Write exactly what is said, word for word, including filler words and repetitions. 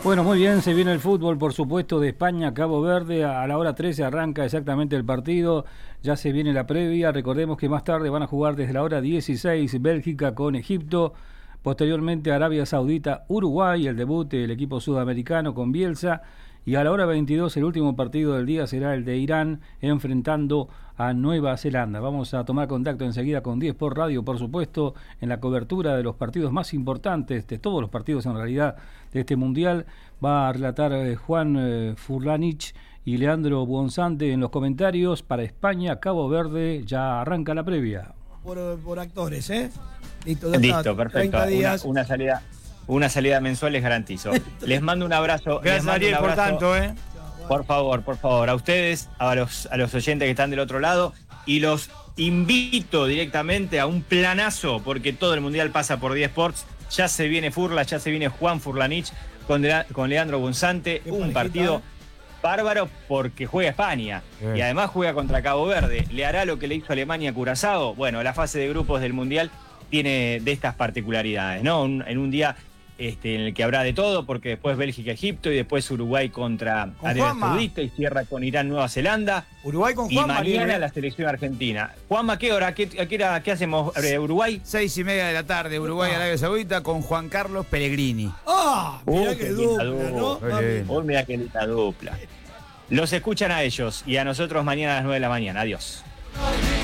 Bueno, muy bien, se viene el fútbol, por supuesto, de España, Cabo Verde. A la hora trece arranca exactamente el partido, ya se viene la previa. Recordemos que más tarde van a jugar desde la hora dieciséis Bélgica con Egipto, posteriormente Arabia Saudita, Uruguay, el debut del equipo sudamericano con Bielsa. Y a la hora veintidós el último partido del día será el de Irán enfrentando a Nueva Zelanda. Vamos a tomar contacto enseguida con diez por Radio, por supuesto, en la cobertura de los partidos más importantes, de todos los partidos en realidad de este Mundial. Va a relatar eh, Juan eh, Furlanich y Leandro Buonsante en los comentarios. Para España, Cabo Verde, ya arranca la previa. Por, por actores, ¿eh? Listo, Listo, perfecto. Una, una salida... Una salida mensual les garantizo. Les mando un abrazo. Gracias, Ariel, por tanto, ¿eh? Por favor, por favor, a ustedes, a los, a los oyentes que están del otro lado, y los invito directamente a un planazo, porque todo el Mundial pasa por diez Sports. Ya se viene Furla, ya se viene Juan Furlanich con, de, con Leandro Buonsante. Un partido bárbaro porque juega España. Bien. Y además juega contra Cabo Verde. ¿Le hará lo que le hizo Alemania a Curazao? Bueno, la fase de grupos del Mundial tiene de estas particularidades, ¿no? Un, en un día... Este, en el que habrá de todo, porque después Bélgica, Egipto y después Uruguay contra Arabia Saudita y cierra con Irán, Nueva Zelanda. Uruguay con y Juanma. mañana libre. La selección argentina. Juanma, ¿qué hora? ¿Qué, qué, hora, qué hacemos? Eh, ¿Uruguay? Seis y media de la tarde, Uruguay, ah. Arabia Saudita con Juan Carlos Pellegrini. ¡Ah! Mirá uh, qué dupla, ¿no? Uy, mirá qué linda dupla. Los escuchan a ellos y a nosotros mañana a las nueve de la mañana. Adiós.